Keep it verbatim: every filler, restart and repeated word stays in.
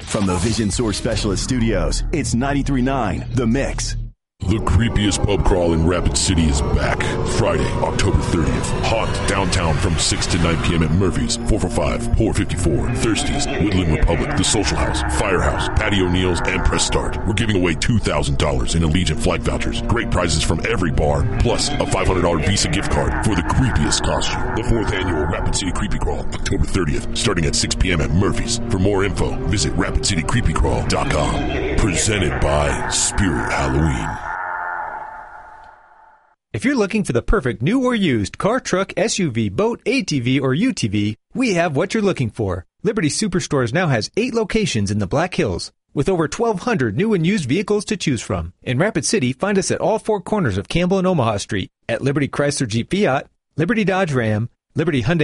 From the Vision Source Specialist Studios, it's ninety-three point nine The Mix. The creepiest pub crawl in Rapid City is back. Friday, October thirtieth. Haunt downtown from six to nine p.m. at Murphy's, four forty-five, Port fifty-four, Thirsties, Woodland Republic, The Social House, Firehouse, Patio Neal's, and Press Start. We're giving away two thousand dollars in Allegiant flight vouchers. Great prizes from every bar, plus a five hundred dollars Visa gift card for the creepiest costume. The fourth annual Rapid City Creepy Crawl, October thirtieth, starting at six p.m. at Murphy's. For more info, visit rapid city creepy crawl dot com. Presented by Spirit Halloween. If you're looking for the perfect new or used car, truck, S U V, boat, A T V, or U T V, we have what you're looking for. Liberty Superstores now has eight locations in the Black Hills, with over twelve hundred new and used vehicles to choose from. In Rapid City, find us at all four corners of Campbell and Omaha Street, at Liberty Chrysler Jeep Fiat, Liberty Dodge Ram, Liberty Hyundai